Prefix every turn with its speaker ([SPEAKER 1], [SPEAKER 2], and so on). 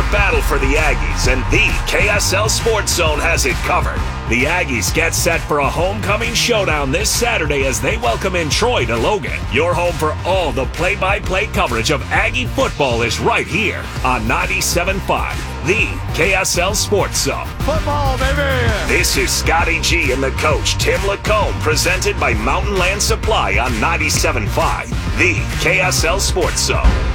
[SPEAKER 1] battle for the Aggies, and the KSL Sports Zone has it covered. The Aggies get set for a homecoming showdown this Saturday as they welcome in Troy to Logan. Your home for all the play-by-play coverage of Aggie football is right here on 97.5, the KSL Sports Zone.
[SPEAKER 2] Football, baby!
[SPEAKER 1] This is Scotty G and the coach, Tim Lacombe, presented by Mountain Land Supply on 97.5, the KSL Sports Zone.